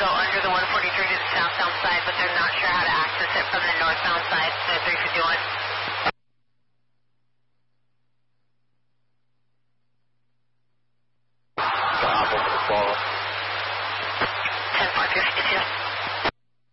under the 143 to the southbound side, but they're not sure how to access it from the northbound side, the 351.